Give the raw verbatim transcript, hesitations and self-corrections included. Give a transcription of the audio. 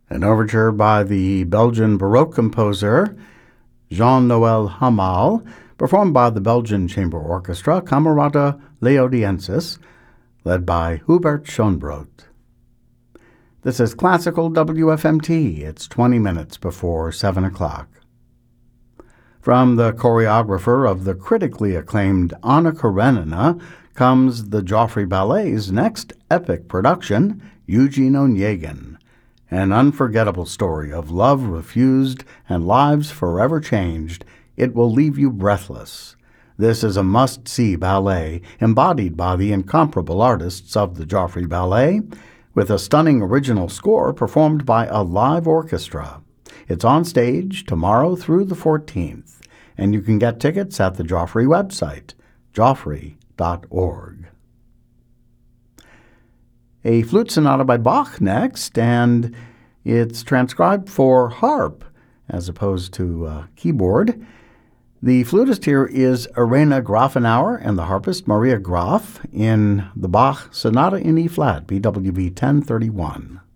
an overture by the Belgian Baroque composer Jean-Noël Hamal, performed by the Belgian Chamber Orchestra Camerata Leodiensis, led by Hubert Schönbrot. This is Classical W F M T. It's twenty minutes before seven o'clock. From the choreographer of the critically acclaimed Anna Karenina comes the Joffrey Ballet's next epic production, Eugene Onegin, an unforgettable story of love refused and lives forever changed. It will leave you breathless. This is a must-see ballet embodied by the incomparable artists of the Joffrey Ballet, with a stunning original score performed by a live orchestra. It's on stage tomorrow through the fourteenth, and you can get tickets at the Joffrey website, joffrey dot org. A flute sonata by Bach next, and it's transcribed for harp as opposed to uh, keyboard. The flutist here is Irena Grafenauer and the harpist Maria Graf in the Bach Sonata in E-flat, B W V ten thirty-one.